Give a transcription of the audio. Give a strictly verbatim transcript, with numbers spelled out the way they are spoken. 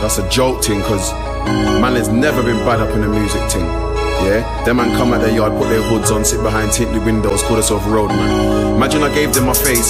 that's a joke thing, cause man has never been bad up in the music thing. Yeah, them man come out their yard, put their hoods on, sit behind tinted windows, call themselves road man. Imagine I gave them my face,